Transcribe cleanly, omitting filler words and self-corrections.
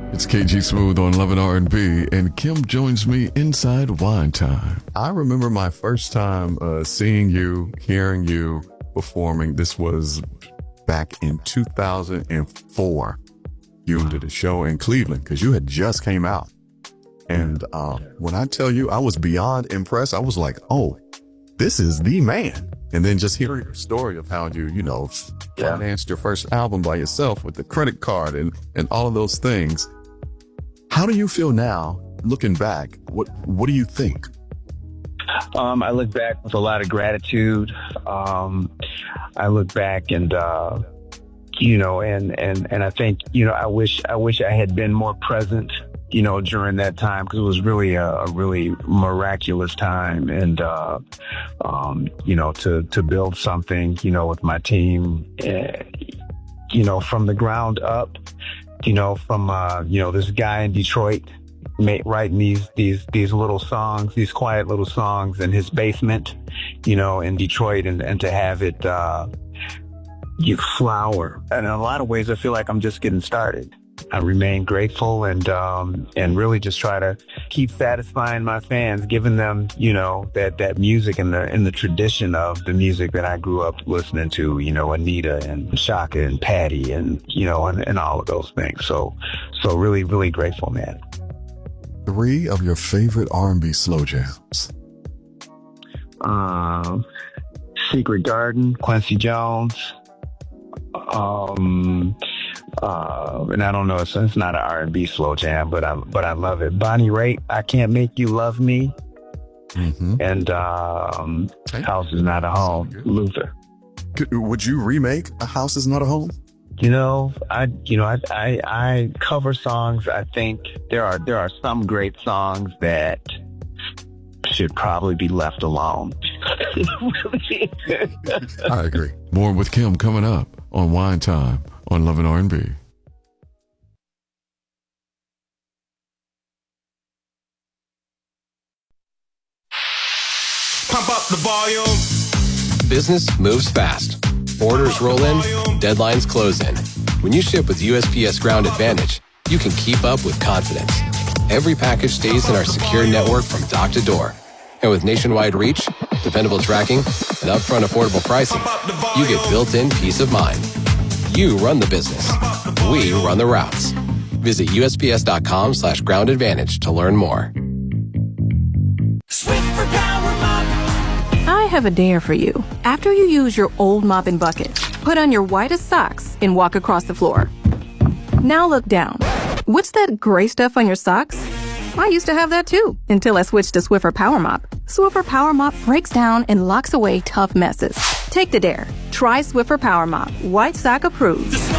It's KG Smooth on Love and R&B, and Kim joins me inside Wine Time. I remember my first time seeing you, hearing you performing. This was back in 2004. You did a show in Cleveland because you had just came out. And when I tell you, I was beyond impressed. I was like, oh, this is the man. And then just hearing your story of how you financed your first album by yourself with the credit card and all of those things. How do you feel now, looking back? What do you think? I look back with a lot of gratitude. I look back and I think, I wish I had been more present, during that time, because it was really a really miraculous time. And, to build something, with my team, from the ground up, from, this guy in Detroit writing these little songs, these quiet little songs in his basement, in Detroit, and to have it, you flower. And in a lot of ways, I feel like I'm just getting started. I remain grateful and really just try to keep satisfying my fans, giving them, that music and the tradition of the music that I grew up listening to, Anita and Shaka and Patty and, and all of those things. So really, really grateful, man. 3 of your favorite R&B slow jams. Secret Garden, Quincy Jones. And I don't know, it's not an R&B slow jam, but I love it. Bonnie Raitt, I Can't Make You Love Me. Mm-hmm. And House Is Not a Home, Luther. Would you remake A House Is Not a Home? I cover songs. I think there are some great songs that should probably be left alone. I agree. More with Kim coming up on Wine Time on Love and R&B. Pump up the volume. Business moves fast. Orders roll in, deadlines close in. When you ship with USPS Ground Advantage, you can keep up with confidence. Every package stays in our secure network from dock to door. And with nationwide reach, dependable tracking, and upfront affordable pricing, you get built-in peace of mind. You run the business. We run the routes. Visit USPS.com/Ground Advantage to learn more. Swiffer Power Mop. I have a dare for you. After you use your old mop and bucket, put on your whitest socks and walk across the floor. Now look down. What's that gray stuff on your socks? I used to have that too, until I switched to Swiffer Power Mop. Swiffer Power Mop breaks down and locks away tough messes. Take the dare. Try Swiffer Power Mop. White sock approved.